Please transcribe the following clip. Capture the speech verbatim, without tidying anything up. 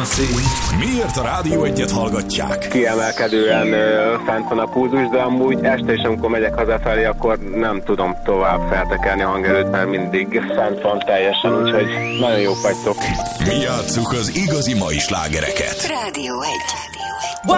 Miért a Rádió Egyet hallgatják? Kiemelkedően ö, fent van a pulzus, de amúgy este is, amikor megyek hazafelé, akkor nem tudom tovább feltekerni a hangerőt, mert mindig fent van teljesen, úgyhogy nagyon jók vagytok. Mi játsszuk az igazi mai slágereket. Rádió egy.